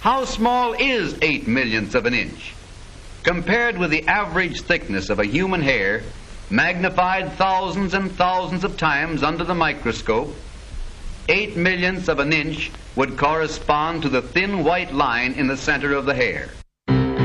How small is 8/millionths of an inch? Compared with the average thickness of a human hair, magnified thousands and thousands of times under the microscope, 8/millionths of an inch would correspond to the thin white line in the center of the hair.